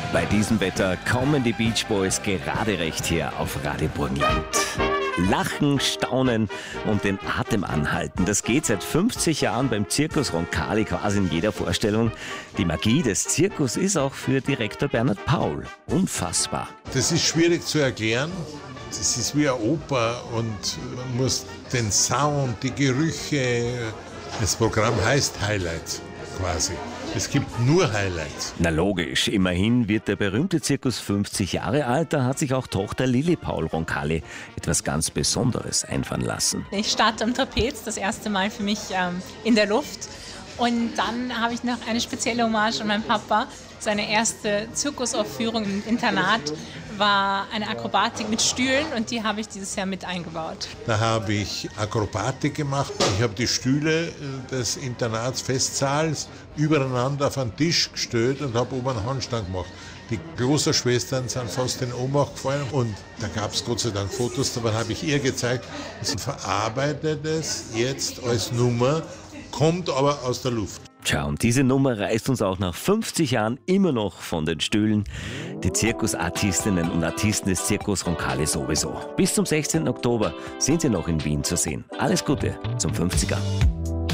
Bei diesem Wetter kommen die Beach Boys gerade recht hier auf Radio Burgenland. Lachen, staunen und den Atem anhalten. Das geht seit 50 Jahren beim Zirkus Roncalli quasi in jeder Vorstellung. Die Magie des Zirkus ist auch für Direktor Bernhard Paul unfassbar. Das ist schwierig zu erklären. Das ist wie eine Oper und man muss den Sound, die Gerüche. Das Programm heißt Highlights quasi. Es gibt nur Highlights. Na logisch, immerhin wird der berühmte Zirkus 50 Jahre alt. Da hat sich auch Tochter Lilli Paul Roncalli etwas ganz Besonderes einfallen lassen. Ich starte am Trapez, das erste Mal für mich in der Luft. Und dann habe ich noch eine spezielle Hommage an meinen Papa. Seine erste Zirkusaufführung im Internat war eine Akrobatik mit Stühlen und die habe ich dieses Jahr mit eingebaut. Da habe ich Akrobatik gemacht. Ich habe die Stühle des Internatsfestsaals übereinander auf einen Tisch gestellt und habe oben einen Handstand gemacht. Die Klosterschwestern sind fast in Ohnmacht gefallen und da gab es Gott sei Dank Fotos, dabei habe ich ihr gezeigt. Sie verarbeitet es jetzt als Nummer, kommt aber aus der Luft. Tja, und diese Nummer reißt uns auch nach 50 Jahren immer noch von den Stühlen. Die Zirkusartistinnen und Artisten des Zirkus Roncalli sowieso. Bis zum 16. Oktober sind sie noch in Wien zu sehen. Alles Gute zum 50er.